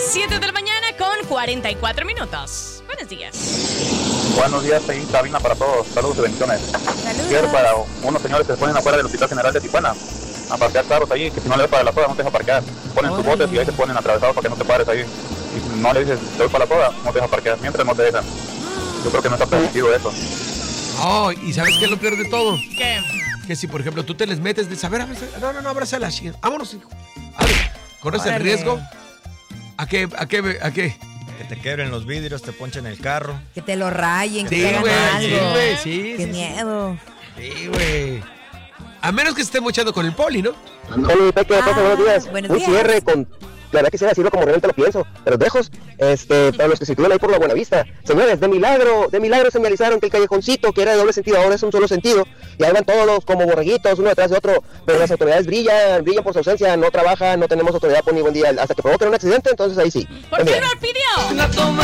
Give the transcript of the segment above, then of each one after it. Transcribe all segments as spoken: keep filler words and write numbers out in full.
siete de la mañana con cuarenta y cuatro minutos. Buenos días. Buenos días, ahí cabina para todos. Saludos y bendiciones. Quiero para unos señores que se ponen afuera del Hospital General de Tijuana a parquear carros ahí, que si no le das para la soda no te deja parquear. Ponen sus botes y ahí se ponen atravesados para que no te pares ahí. Y no le dices, te doy para la soda, no te deja parquear. Mientras no te dejan. Yo creo que no está permitido eso. Oh, ¿y sabes qué es lo peor de todo? ¿Qué? Que si, por ejemplo, tú te les metes de saber, no, no, no, abrázala, vámonos, hijo. A ver, ¿corres el riesgo? ¿A qué, a qué, a qué? Que te quebren los vidrios, te ponchen el carro. Que te lo rayen, sí, que te hagan wey, algo. sí, güey, sí, Qué sí, miedo. Sí, güey. A menos que se esté mochando con el poli, ¿no? Hola, Peque, ah, buenos días. Buenos Un días. cierre con... La verdad quisiera decirlo como realmente lo pienso, pero dejos, este, para los que se situan ahí por la Buenavista. Señores, de milagro, de milagro señalizaron que el callejoncito, que era de doble sentido, ahora es un solo sentido. Y ahí van todos como borreguitos, uno detrás de otro. Pero las autoridades brillan, brillan por su ausencia, no trabajan, no tenemos autoridad por ningún día. Hasta que provoquen un accidente, entonces ahí sí. ¿Por qué no pidió?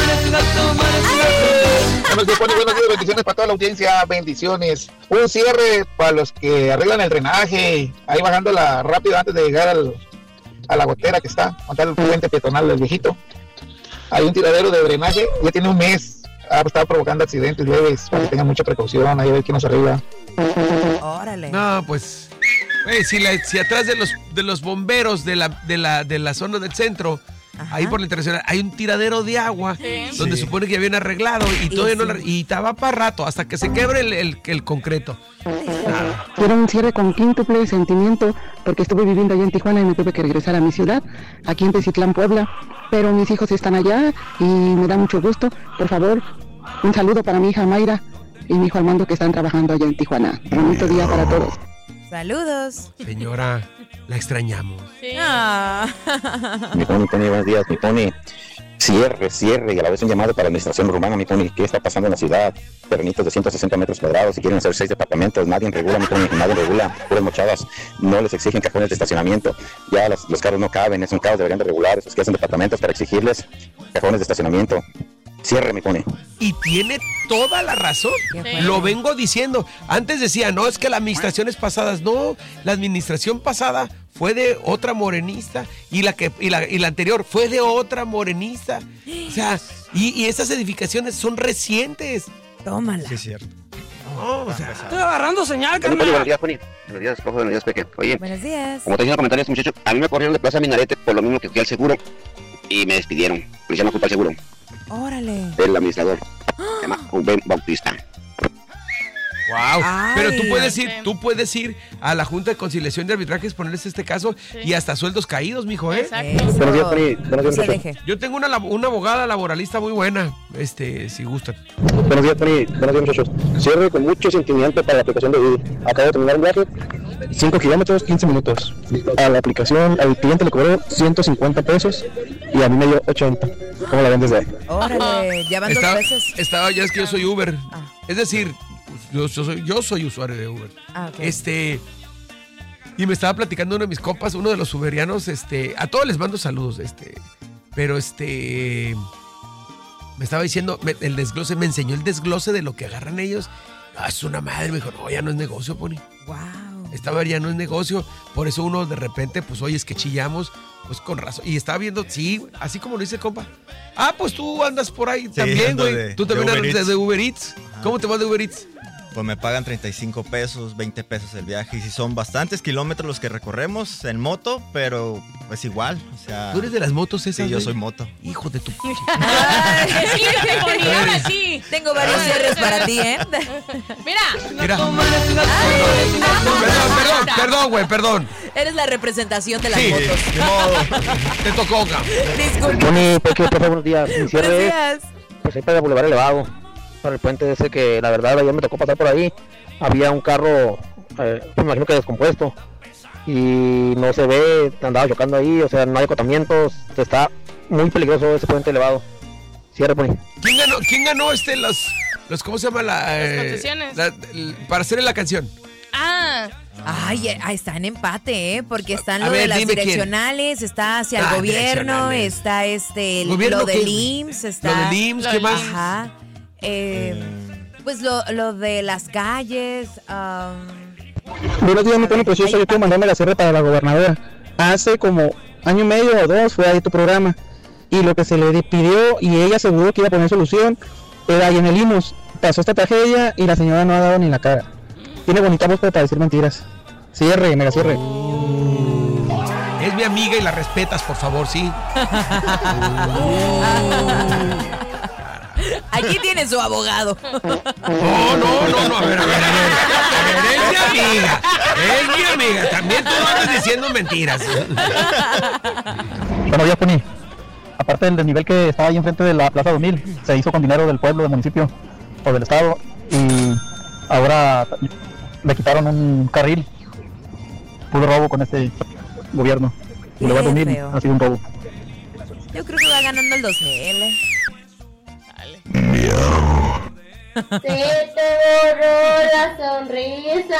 Buenos días, buenos días, bendiciones para toda la audiencia, bendiciones. Un cierre para los que arreglan el drenaje, ahí bajándola rápido antes de llegar al... a la gotera que está, montar el puente peatonal del viejito. Hay un tiradero de drenaje, ya tiene un mes, ha estado provocando accidentes leves, para que tengan mucha precaución, ahí a ver quién nos arregla. Órale. No, pues, güey, si, la, si atrás de los, de los bomberos de la, de la, de la zona del centro, ajá, ahí por la internacional, hay un tiradero de agua, sí, donde sí, supone que ya habían arreglado y, todavía sí, no la, y estaba para rato, hasta que se quebre el, el, el concreto. Nada. Quiero un cierre con quíntuple sentimiento, porque estuve viviendo allá en Tijuana y me tuve que regresar a mi ciudad, aquí en Tecitlán, Puebla, pero mis hijos están allá y me da mucho gusto. Por favor, un saludo para mi hija Mayra y mi hijo Armando, que están trabajando allá en Tijuana. Bonito día para todos. Saludos. Señora, la extrañamos. Sí. Ah. Mi Pony, Pony, buenos días, mi Pony. Cierre, cierre y a la vez un llamado para la administración urbana, mi Pony. ¿Qué está pasando en la ciudad? Terrenitos de ciento sesenta metros cuadrados, si quieren hacer seis departamentos, nadie regula, mi Pony, nadie regula. Puras mochadas, no les exigen cajones de estacionamiento. Ya los, los carros no caben, es un caos, deberían de regular esos que hacen departamentos para exigirles cajones de estacionamiento. Cierre, mi Pony. Y tiene toda la razón. Sí. Lo vengo diciendo. Antes decía, no, es que las administraciones pasadas, no, la administración pasada fue de otra morenista y la que y la, y la anterior fue de otra morenista. O sea, y, y esas edificaciones son recientes. Tómala. Sí, es cierto. No, o sea, estoy agarrando señal, carnal. Buenos días, Pony. Buenos días, Cojo, buenos días, Peque. Oye, buenos días. Como te dije en los comentarios, muchachos, a mí me corrieron de Plaza Minarete por lo mismo que fui al seguro y me despidieron. Pues ya no culpa el seguro. Órale. El administrador. Se llama Rubén Bautista. Wow. Ay, pero tú puedes ir, sí. tú puedes ir a la Junta de Conciliación de Arbitrajes, ponerles este caso, sí, y hasta sueldos caídos, mijo, ¿eh? Exacto. Buenos días, Pony. Buenos días, muchachos. Yo tengo una, una abogada laboralista muy buena, este, si gustan. Buenos días, Pony. Buenos días, muchachos. Cierre con mucho sentimiento para la aplicación de Didi. Acabo de terminar un viaje, cinco kilómetros, quince minutos. A la aplicación, al cliente le cobró ciento cincuenta pesos y a mí me dio ochenta. ¿Cómo la ven desde ahí? Órale, ya van dos Estaba, veces. estaba, ya es que yo soy Uber. Ah. Es decir, yo, yo, soy, yo soy usuario de Uber. Ah, ok. Este... Y me estaba platicando uno de mis compas, uno de los uberianos, este... A todos les mando saludos, este... Pero este... Me estaba diciendo, me, el desglose, me enseñó el desglose de lo que agarran ellos. Ah, es una madre, me dijo, no, ya no es negocio, Pony. Wow. Esta ver ya no es negocio. Por eso uno de repente, pues, oye, es que chillamos, pues con razón. Y estaba viendo, sí, así como lo dice el compa. Ah, pues tú andas por ahí sí, también, güey. Tú también andas de, de Uber Eats. Ah. ¿Cómo te vas de Uber Eats? Pues me pagan treinta y cinco pesos, veinte pesos el viaje. Y si son bastantes kilómetros los que recorremos en moto, pero pues igual, o sea... ¿Tú eres de las motos esas? Sí, yo güey? Soy moto. Hijo de tu... Ay, sí, Pony, ahora sí. Tengo varios cierres para ti, ¿eh? Mira. Mira. Ay, perdón, perdón, perdón, güey, perdón. Eres la representación de las sí, motos. De modo. Te tocó, Gam. Disculpe. Pony, Peque, por favor, buenos días. Mi cierre Buenos es, días. pues ahí para el Boulevard Elevado. Para el puente ese que la verdad ayer me tocó pasar por ahí. Había un carro, eh, me imagino que descompuesto. Y no se ve, andaba chocando ahí, o sea, no hay acotamientos. Está muy peligroso ese puente elevado. Cierre, Pony. ¿Quién ganó, quién ganó este, los, los, ¿cómo se llama? La, Las eh, concesiones. la, el, para hacerle la canción. Ah. Ay, eh, está en empate, ¿eh? Porque están A lo ver, de las dime direccionales, quién. Está hacia Ah, el gobierno, direccionales. está este, el- ¿Gobierno lo del qué? I M S S, está... Lo del I M S S, ¿qué más? Ajá. Eh, pues lo, lo de las calles. Um... Buenos días, mi Pony precioso. Yo quiero mandarme la cierre para la gobernadora. Hace como año y medio o dos fue ahí tu programa. y lo que se le pidió y ella aseguró que iba a poner solución era ahí en el Limos. Pasó esta tragedia y la señora no ha dado ni la cara. Tiene bonita voz para decir mentiras. Cierre, mega cierre. Es mi amiga y la respetas, por favor, ¿sí? Aquí tiene su abogado. No, no, no, no, a ver, a ver, a ver. A ver, es mi amiga. Es mi amiga. También tú no andas diciendo mentiras. Buenos días, Pony. Aparte del desnivel que estaba ahí enfrente de la Plaza dos mil, se hizo con dinero del pueblo, del municipio o del estado, y ahora le quitaron un carril. Puro robo con este gobierno. Boulevard dos mil ha sido un robo. Yo creo que va ganando el dos mil. ¿eh? Se te borró la sonrisa.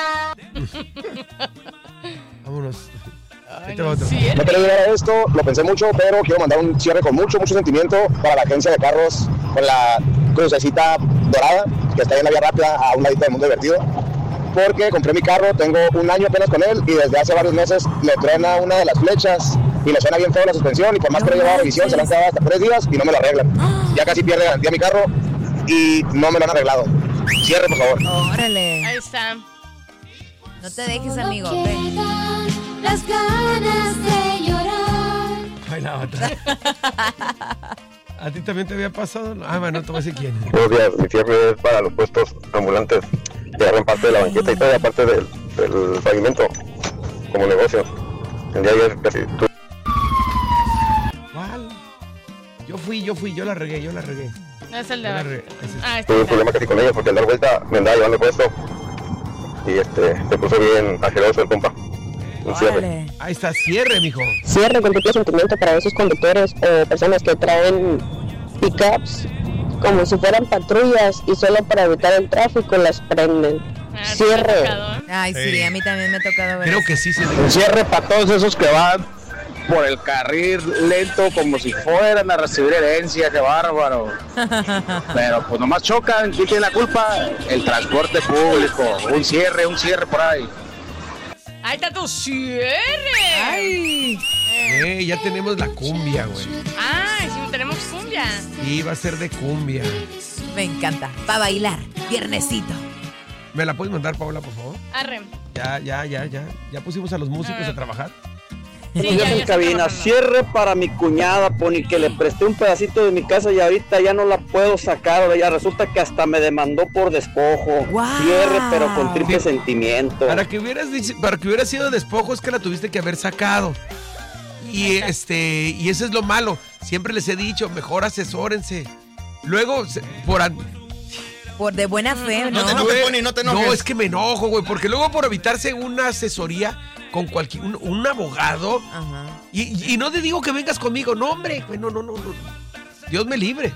Vámonos. Ay, no, no quería llegar a esto, lo pensé mucho, pero quiero mandar un cierre con mucho, mucho sentimiento para la agencia de carros con la crucecita dorada, que está en la vía rápida a un ladito del Mundo Divertido, porque compré mi carro, tengo un año apenas con él y desde hace varios meses le truena una de las flechas y le suena bien feo la suspensión y por más que le he llevado a revisión se le han quedado hasta tres días y no me lo arreglan. Ya casi pierde garantía mi carro y no me lo han arreglado. Cierre, por favor. Órale. Ahí está. No te dejes, amigo. Ven. Las ganas de llorar. Ay, la otra. ¿A ti también te había pasado? Ah, bueno, no te voy a decir quién. Buenos días, mi cierre es para los puestos ambulantes que agarran parte de la banqueta y toda parte del, del pavimento como negocio. El día de ayer casi... ¿Cuál? Yo fui, yo fui, yo la regué, yo la regué. No es el de Yo la abajo. regué. Ese es- Ah, este Tuve un está. problema casi con ella porque al dar vuelta me andaba llevando puesto y este se puso bien ajeroso el compa. Un cierre. Órale. Ahí está, cierre, mijo. Cierre con triple sentimiento para esos conductores o personas que traen pickups como si fueran patrullas y solo para evitar el tráfico las prenden. Ah, sí me ha Cierre. tocado, ¿eh? Ay, sí, a mí también me ha tocado ver Creo eso. que sí se Un cierre para todos esos que van por el carril lento como si fueran a recibir herencia, qué bárbaro. Pero pues nomás chocan, ¿quién tiene la culpa? El transporte público. Un cierre, un cierre por ahí. Ahí está tu cierre. Ay. Eh, ya tenemos la cumbia, güey. Ay, sí, tenemos cumbia. Y va a ser de cumbia. Me encanta. Para bailar. Viernesito. ¿Me la puedes mandar, Paola, por favor? Arre. Ya, ya, ya, ya. Ya pusimos a los músicos Ah. a trabajar. Sí, Buenos días ya, en ya está cabina. trabajando. Cierre para mi cuñada, Pony, que le presté un pedacito de mi casa y ahorita ya no la puedo sacar. Ya resulta que hasta me demandó por despojo. ¡Guau! Cierre, pero con triple Sí. sentimiento. Para que hubieras dicho- para que hubiera sido despojo es que la tuviste que haber sacado. Y este, y eso es lo malo. Siempre les he dicho, mejor asesórense. Luego, se- por an- Por de buena fe, ¿no? No te enojes, Pony, no te enojes. No, es que me enojo, güey, porque luego por evitarse una asesoría con cualquier un, un abogado Ajá. y, y no te digo que vengas conmigo, no, hombre, güey, no, no, no, no. Dios me libre.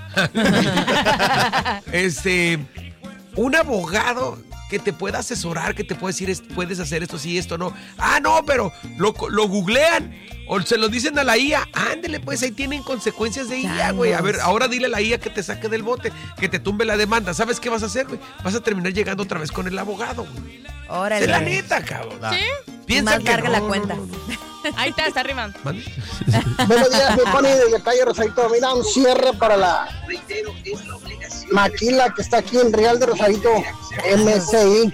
este, un abogado que te pueda asesorar, que te pueda decir, es- puedes hacer esto, sí, esto no. Ah, no, pero lo, lo googlean o se lo dicen a la I A. Ándele, pues ahí tienen consecuencias de I A, güey. A ver, ahora dile a la I A que te saque del bote, que te tumbe la demanda. ¿Sabes qué vas a hacer, güey? Vas a terminar llegando otra vez con el abogado, güey. Órale. Es la neta, cabrón. ¿Sí? Piensa Más que larga no, la no, cuenta. no, no. Ahí está, está arriba. ¿Mande? Buenos días, mi Pony de la calle Rosarito. Mira, un cierre para la maquila que está aquí en Real de Rosarito, M C I.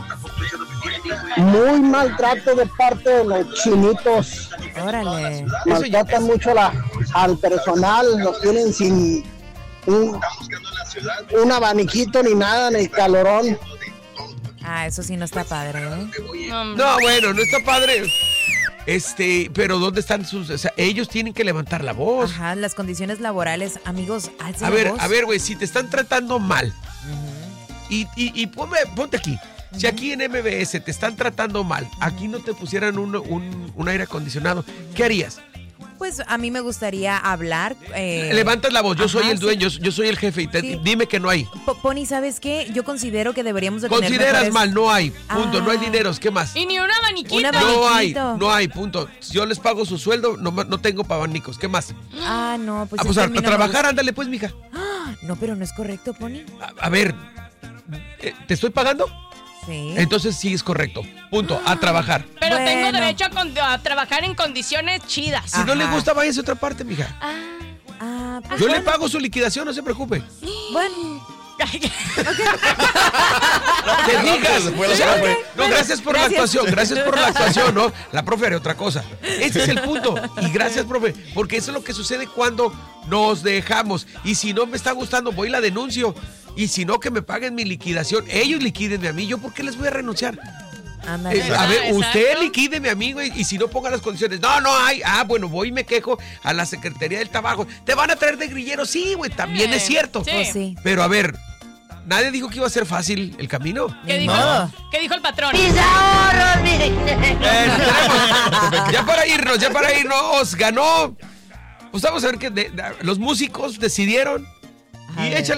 Muy maltrato de parte de los chinitos. Órale. Maltratan mucho a la, al personal, los tienen sin un, un abaniquito ni nada, ni calorón. Ah, eso sí no está padre, ¿eh? No, bueno, no está padre. Este, pero ¿dónde están sus...? O sea, ellos tienen que levantar la voz. Ajá, las condiciones laborales, amigos, alcen A la ver, voz. a ver, güey, si te están tratando mal, y, y, y ponme- ponte aquí, si aquí en M B S te están tratando mal, aquí no te pusieran un, un, un aire acondicionado, ¿qué harías? Pues a mí me gustaría hablar. eh, Levantas la voz, yo soy ajá, el sí. dueño, yo soy el jefe, y te- Sí. dime que no hay. Po- Pony, ¿sabes qué? Yo considero que deberíamos de tener Consideras mejores- mal, no hay, punto, Ah. no hay dineros, ¿qué más? Y ni un abaniquito. Un No hay, abaniquito. no hay, punto. Yo les pago su sueldo, no, ma- no tengo pa' abanicos, ¿qué más? Ah, no, pues, Ah, es pues que a, a mí a no me trabajar, gusta. ándale pues, mija. Ah, no, pero no es correcto, Pony. A, a ver, eh, ¿te estoy pagando? Sí. Entonces sí es correcto. Punto. A trabajar. Pero tengo Bueno. derecho a, con- a trabajar en condiciones chidas. Si no le Ajá. gusta, váyase a otra parte, mija. Ah. Ah, pues Yo bueno. le pago su liquidación, no se preocupe. Bueno. Que digas. O sea, Okay. no, gracias por Gracias. la actuación, gracias por la actuación, ¿no? La profe haré otra cosa. Ese es el punto. Y gracias, profe, porque eso es lo que sucede cuando nos dejamos. Y si no me está gustando, voy y la denuncio. Y si no, que me paguen mi liquidación. Ellos liquídenme a mí. ¿Yo por qué les voy a renunciar? Ándale. Eh, a ver, Exacto. usted liquídeme a mí, güey, y si no ponga las condiciones. No, no hay. Ah, bueno, voy y me quejo a la Secretaría del Trabajo. ¿Te van a traer de grillero? Sí, güey, también Eh, es cierto. sí. Pues sí. Pero a ver, nadie dijo que iba a ser fácil el camino. ¿Qué dijo, modo. ¿Qué dijo el patrón? Mis ahorros, mi... Eh, tenemos- ya para irnos, ya para irnos, ganó. Pues vamos a ver que de- de- los músicos decidieron. A Y ver. échale.